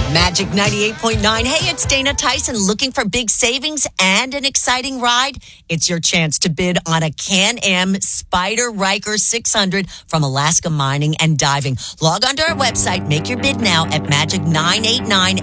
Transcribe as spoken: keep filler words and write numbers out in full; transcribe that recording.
Magic ninety-eight point nine. Hey, it's Dana Tyson. Looking for big savings and an exciting ride? It's your chance to bid on a Can-Am Spider Riker six hundred from Alaska Mining and Diving. Log on to our website. Make your bid now at magic nine eight nine